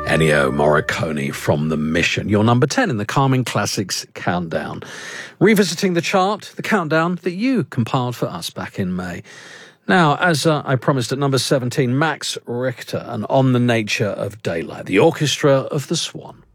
Ennio Morricone from The Mission, your number 10 in the Calming Classics Countdown. Revisiting the chart, the countdown that you compiled for us back in May. Now, as I promised at number 17, Max Richter and On the Nature of Daylight, the Orchestra of the Swan.